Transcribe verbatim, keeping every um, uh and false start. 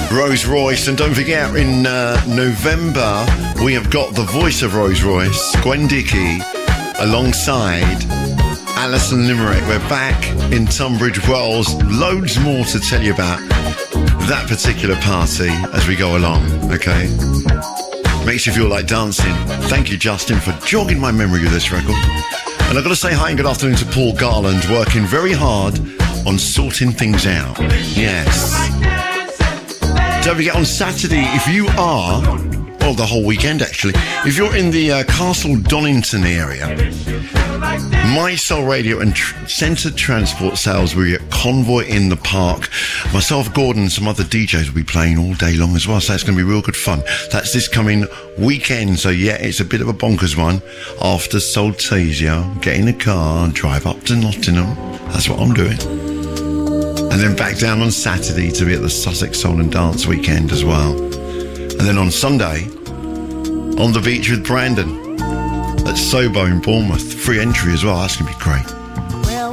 Rose Royce. And don't forget, in uh, November, we have got the voice of Rose Royce, Gwen Dickey, alongside Alison Limerick. We're back in Tunbridge Wells. Loads more to tell you about that particular party as we go along, okay? Makes you feel like dancing. Thank you, Justin, for jogging my memory with this record. And I've got to say hi and good afternoon to Paul Garland, working very hard on sorting things out. Yes. Don't forget, on Saturday, if you are, well, the whole weekend actually, if you're in the uh, Castle Donington area, My Soul Radio and tr- Centre Transport Sales will be at Convoy in the Park. Myself, Gordon, and some other D Js will be playing all day long as well, so it's going to be real good fun. That's this coming weekend, so yeah, it's a bit of a bonkers one. After Saltasia, get in the car and drive up to Nottingham. That's what I'm doing. And then back down on Saturday to be at the Sussex Soul and Dance weekend as well. And then on Sunday, on the beach with Brandon at Sobo in Bournemouth. Free entry as well. That's going to be great.